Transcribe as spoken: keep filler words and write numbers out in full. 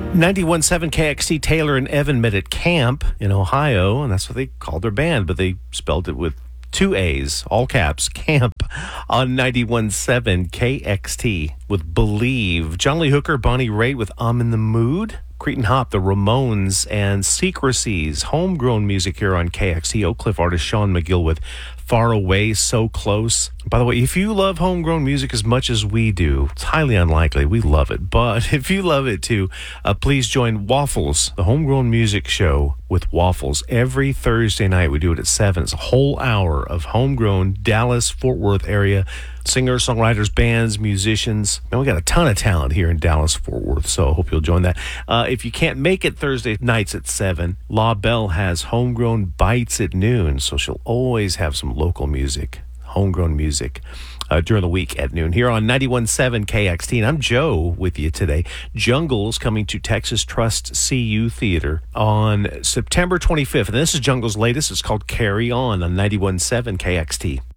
ninety-one point seven K X T. Taylor and Evan met at camp in Ohio, and that's what they called their band, but they spelled it with two A's, all caps, camp, on ninety-one point seven K X T with Believe. John Lee Hooker, Bonnie Raitt with I'm in the Mood. Cretin Hop, the Ramones, and Secrecies. Homegrown music here on K X T. Oak Cliff artist Sean McGill with Far Away, So Close. By the way, if you love homegrown music as much as we do, it's highly unlikely. We love it. But if you love it too, uh, please join Waffles, the Homegrown Music Show with Waffles. Every Thursday night, we do it at seven. It's a whole hour of homegrown Dallas, Fort Worth area singers, songwriters, bands, musicians. And we got a ton of talent here in Dallas, Fort Worth, so I hope you'll join that. Uh, if you can't make it Thursday nights at seven, La Belle has Homegrown Bites at noon, so she'll always have some local music, homegrown music, uh, during the week at noon here on ninety-one point seven K X T. And I'm Joe with you today. Jungle's coming to Texas Trust C U Theater on September twenty-fifth. And this is Jungle's latest. It's called Carry On on ninety-one point seven K X T.